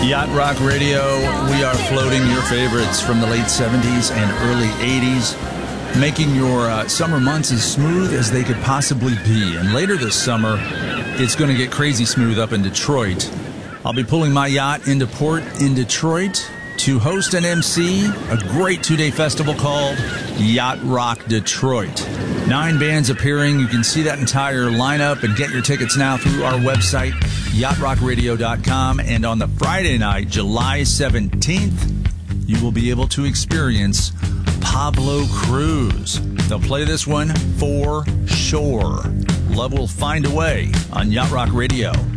Yacht Rock Radio, we are floating your favorites from the late 70s and early 80s, making your summer months as smooth as they could possibly be. And later this summer, it's going to get crazy smooth up in Detroit. I'll be pulling my yacht into port in Detroit to host and MC a great two-day festival called Yacht Rock Detroit. 9 bands appearing. You can see that entire lineup and get your tickets now through our website, yachtrockradio.com. And on the Friday night, July 17th, you will be able to experience Pablo Cruise. They'll play this one for sure. Love will find a way on Yacht Rock Radio.